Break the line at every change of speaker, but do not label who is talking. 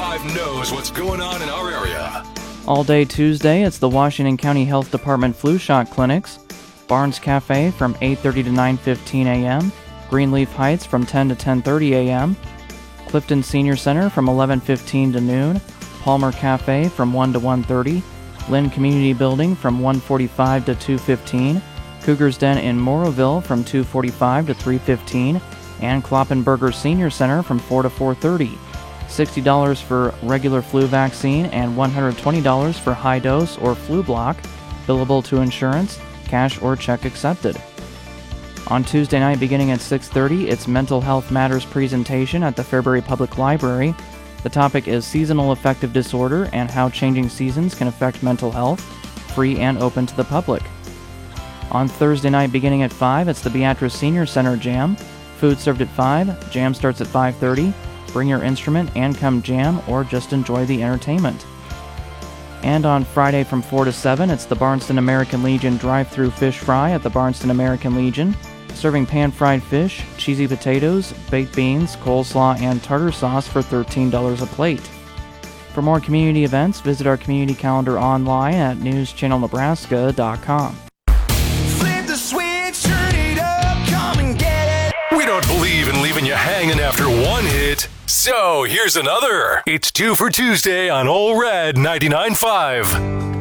99.5 knows what's going on in our area.
All day Tuesday, it's the Washington County Health Department flu shot clinics. Barnes Cafe from 8:30 to 9:15 a.m. Greenleaf Heights from 10 to 10:30 a.m. Clifton Senior Center from 11:15 to noon. Palmer Cafe from 1 to 1:30. Lynn Community Building from 1:45 to 2:15. Cougar's Den in Moroville from 2:45 to 3:15. And Kloppenberger Senior Center from 4 to 4:30. $60 for regular flu vaccine and $120 for high dose or flu block, billable to insurance, cash or check accepted. On Tuesday night beginning at 6:30, it's Mental Health Matters presentation at the Fairbury Public Library. The topic is Seasonal Affective Disorder and How Changing Seasons Can Affect Mental Health, free and open to the public. On Thursday night beginning at 5, it's the Beatrice Senior Center Jam. Food served at 5, jam starts at 5:30. Bring your instrument and come jam or just enjoy the entertainment. And on Friday from 4 to 7, it's the Barnston American Legion drive-through fish fry at the Barnston American Legion, serving pan-fried fish, cheesy potatoes, baked beans, coleslaw, and tartar sauce for $13 a plate. For more community events, visit our community calendar online at newschannelnebraska.com.
Flip the switch, turn it up, come and get it.
We don't believe in leaving you hanging after one hit. So here's another. It's 2 for Tuesday on Ole Red 99.5.